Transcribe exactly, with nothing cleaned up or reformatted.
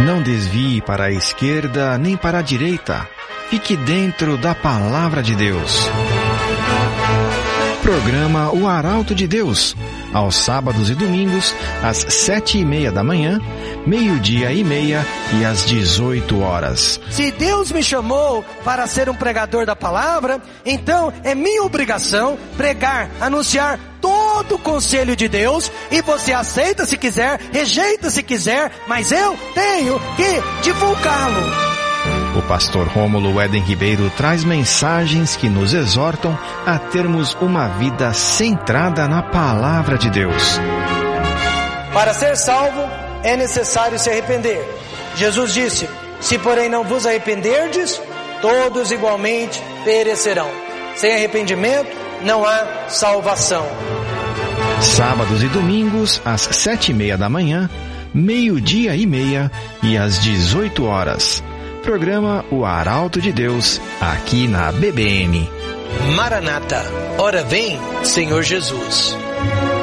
Não desvie para a esquerda nem para a direita. Fique dentro da Palavra de Deus. Programa O Arauto de Deus, aos sábados e domingos, às sete e meia da manhã, meio-dia e meia e às dezoito horas. Se Deus me chamou para ser um pregador da palavra, então é minha obrigação pregar, anunciar todo o conselho de Deus, e você aceita se quiser, rejeita se quiser, mas eu tenho que divulgá-lo. O pastor Rômulo Éden Ribeiro traz mensagens que nos exortam a termos uma vida centrada na Palavra de Deus. Para ser salvo, é necessário se arrepender. Jesus disse: se porém não vos arrependerdes, todos igualmente perecerão. Sem arrependimento, não há salvação. Sábados e domingos, às sete e meia da manhã, meio-dia e meia e às dezoito horas. Programa O Arauto de Deus, aqui na B B N. Maranata, ora vem, Senhor Jesus.